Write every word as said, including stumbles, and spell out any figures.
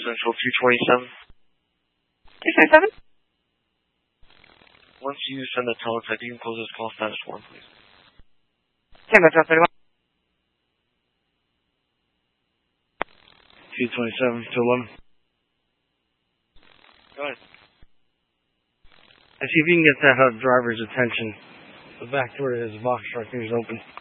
Central two twenty-seven. two twenty-seven? Once you send the teletype, you can close this call status form, please. Tango Twelve thirty-one. two twenty-seven to eleven. Go ahead. I see if you can get that uh, driver's attention. The back door is box truck is open.